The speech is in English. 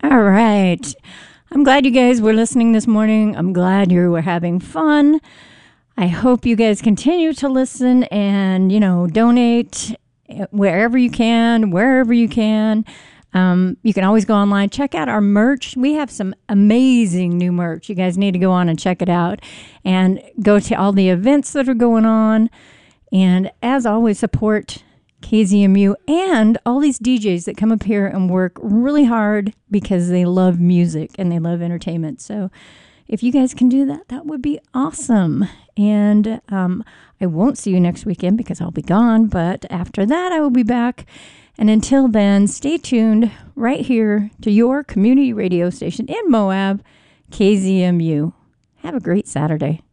All right. I'm glad you guys were listening this morning. I'm glad you were having fun. I hope you guys continue to listen and, donate wherever you can, wherever you can. You can always go online, check out our merch. We have some amazing new merch. You guys need to go on and check it out and go to all the events that are going on. And as always, support KZMU and all these DJs that come up here and work really hard because they love music and they love entertainment. So if you guys can do that, that would be awesome. And I won't see you next weekend because I'll be gone. But after that, I will be back. And until then, stay tuned right here to your community radio station in Moab, KZMU. Have a great Saturday.